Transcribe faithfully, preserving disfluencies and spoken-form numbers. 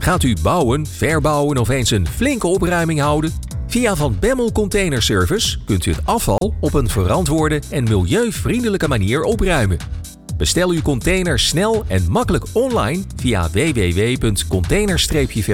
Gaat u bouwen, verbouwen of eens een flinke opruiming houden? Via Van Bemmel Container Service kunt u het afval op een verantwoorde en milieuvriendelijke manier opruimen. Bestel uw container snel en makkelijk online via w w w punt container